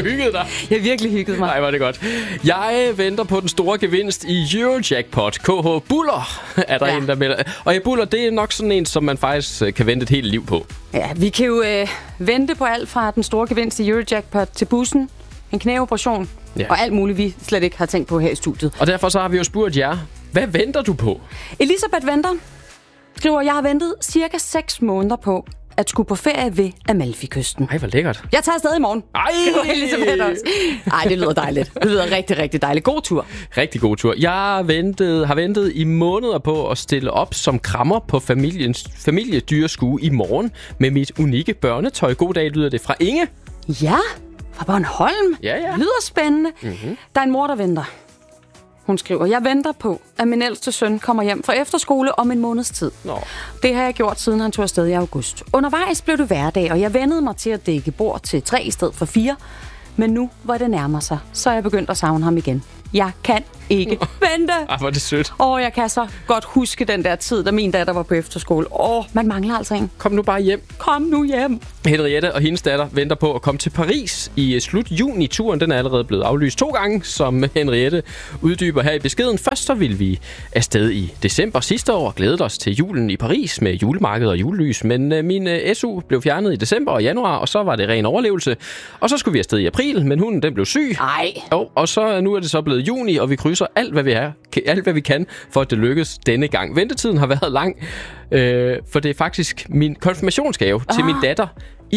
hygget dig. Jeg har virkelig hygget mig. Nej, var det godt. Jeg venter på den store gevinst i Eurojackpot. KH Buller er der en, der melder. Og Buller, det er nok sådan en, som man faktisk kan vente et helt liv på. Ja, vi kan jo vente på alt fra den store gevinst i Eurojackpot til bussen, en knæoperation og alt muligt, vi slet ikke har tænkt på her i studiet. Og derfor så har vi jo spurgt jer, hvad venter du på? Elisabeth venter, skriver, jeg har ventet cirka 6 måneder på at skulle på ferie ved Amalfi-kysten. Ej, hvor lækkert. Jeg tager afsted i morgen. Ej! Elisabeth også. Ej, det lyder dejligt. Det lyder rigtig, rigtig dejligt. God tur. Rigtig god tur. Jeg har ventet i måneder på at stille op som krammer på familiedyreskue i morgen med mit unikke børnetøj. God dag, lyder det fra Inge. Ja, fra Bornholm. Ja. Lyder spændende. Mm-hmm. Der er en mor, der venter. Hun skriver, jeg venter på, at min ældste søn kommer hjem fra efterskole om en måneds tid. Nå. Det har jeg gjort, siden han tog afsted i august. Undervejs blev det hverdag, og jeg vendede mig til at dække bord til 3 i stedet for 4. Men nu, hvor det nærmer sig, så er jeg begyndt at savne ham igen. Jeg kan ikke vente. Ej, hvor er det sødt. Jeg kan så godt huske den der tid, da min datter var på efterskole. Man mangler altså en. Kom nu bare hjem. Kom nu hjem. Henriette og hendes datter venter på at komme til Paris i slut juni. Turen den er allerede blevet aflyst 2 gange, som Henriette uddyber her i beskeden. Først så ville vi afsted i december sidste år og glædede os til julen i Paris med julemarked og julelys. Men min SU blev fjernet i december og januar, og så var det ren overlevelse. Og så skulle vi afsted i april, men hunden den blev syg. Nej. Og så nu er det så blevet juni, og vi krydser alt, hvad vi kan, for at det lykkes denne gang. Ventetiden har været lang, for det er faktisk min konfirmationsgave til min datter i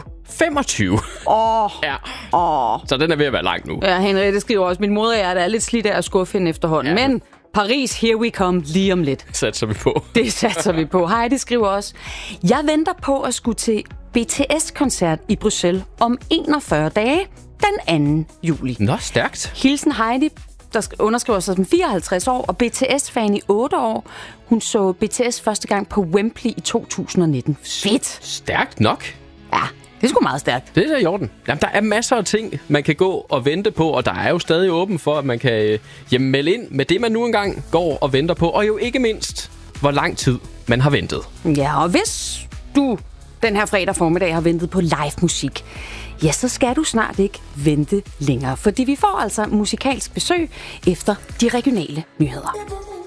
2025. Ja. Så den er ved at være lang nu. Ja, Henriette skriver også, min moderhjerte er lidt slidt af at skuffe hende efterhånden. Ja. Men Paris, here we come, lige om lidt. Satser vi på. Det satser vi på. Heidi skriver også, jeg venter på at skulle til BTS-koncert i Bruxelles om 41 dage den 2. juli. Nå, stærkt. Hilsen Heidi, der underskriver sig som 54 år og BTS-fan i 8 år. Hun så BTS første gang på Wembley i 2019. Fedt! Stærkt nok. Ja, det er sgu meget stærkt. Det er i orden. Jamen, der er masser af ting, man kan gå og vente på, og der er jo stadig åben for, at man kan melde ind med det, man nu engang går og venter på. Og jo ikke mindst, hvor lang tid man har ventet. Ja, og hvis du den her fredag formiddag har ventet på live musik, ja, så skal du snart ikke vente længere, fordi vi får altså musikalsk besøg efter de regionale nyheder.